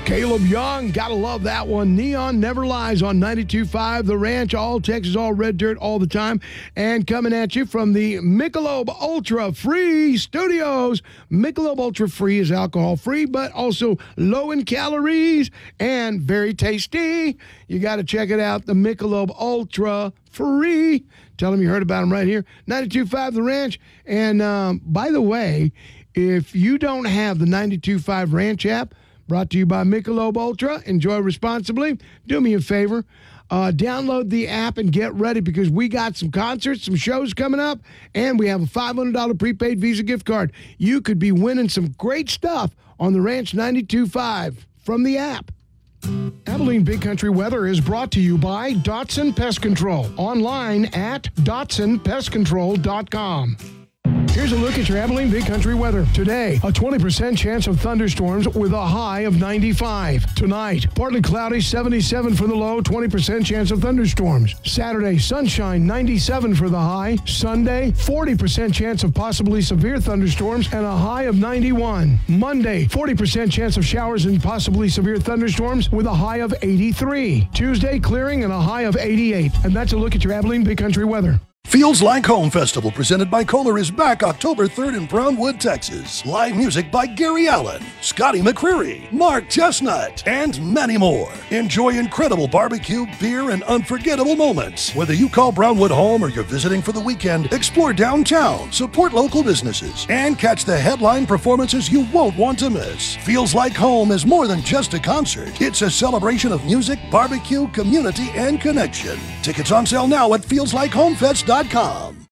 Caleb Young, gotta love that one. Neon Never Lies on 92.5 The Ranch, all Texas, all red dirt, all the time. And coming at you from the Michelob Ultra Free Studios. Michelob Ultra Free is alcohol-free, but also low in calories and very tasty. You got to check it out, the Michelob Ultra Free. Tell them you heard about them right here, 92.5 The Ranch. And by the way, if you don't have the 92.5 Ranch app, brought to you by Michelob Ultra, enjoy responsibly. Do me a favor, download the app and get ready because we got some concerts, some shows coming up, and we have a $500 prepaid Visa gift card. You could be winning some great stuff on the Ranch 92.5 from the app. Abilene Big Country Weather is brought to you by Dotson Pest Control. Online at DotsonPestControl.com. Here's a look at your Abilene Big Country weather. Today, a 20% chance of thunderstorms with a high of 95. Tonight, partly cloudy, 77 for the low, 20% chance of thunderstorms. Saturday, sunshine, 97 for the high. Sunday, 40% chance of possibly severe thunderstorms and a high of 91. Monday, 40% chance of showers and possibly severe thunderstorms with a high of 83. Tuesday, clearing and a high of 88. And that's a look at your Abilene Big Country weather. Feels Like Home Festival presented by Kohler is back October 3rd in Brownwood, Texas. Live music by Gary Allen, Scotty McCreery, Mark Chestnut, and many more. Enjoy incredible barbecue, beer, and unforgettable moments. Whether you call Brownwood home or you're visiting for the weekend, explore downtown, support local businesses, and catch the headline performances you won't want to miss. Feels Like Home is more than just a concert. It's a celebration of music, barbecue, community, and connection. Tickets on sale now at feelslikehomefest.com.